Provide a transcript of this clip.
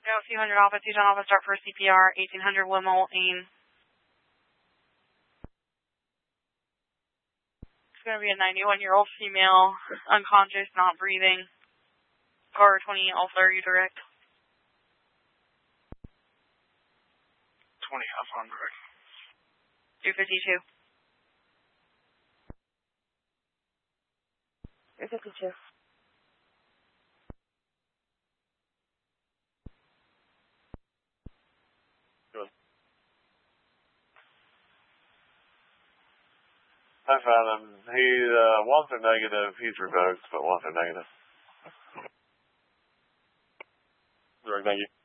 Go 200 Alpha, 2 Alpha, start for CPR, 1800 Wimmel, AIM. It's going to be a 91-year-old female, unconscious, not breathing. Car 20 Alpha, are you direct? 20 Alpha, I'm direct. 252. 252. I found him. He wants a negative. He's revoked, but wants a negative. Direct, thank you.